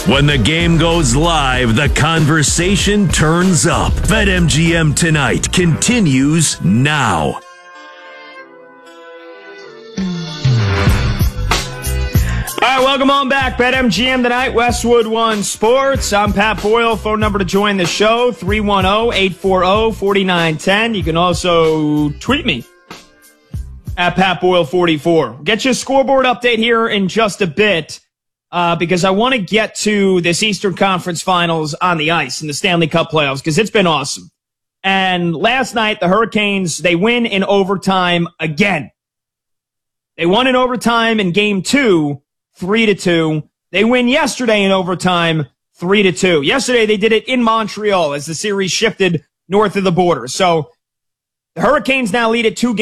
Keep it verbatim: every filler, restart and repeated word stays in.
When the game goes live, the conversation turns up. BetMGM Tonight continues now. All right, welcome on back. BetMGM Tonight, Westwood One Sports. I'm Pat Boyle. Phone number to join the show, three one zero, eight four zero, four nine one zero. You can also tweet me at Pat Boyle forty-four. Get your scoreboard update here in just a bit uh, because I want to get to this Eastern Conference Finals on the ice in the Stanley Cup playoffs because it's been awesome. And last night, the Hurricanes, they win in overtime again. They won in overtime in game two. Three to two. They win yesterday in overtime, three to two. Yesterday they did it in Montreal as the series shifted north of the border. So the Hurricanes now lead at two games.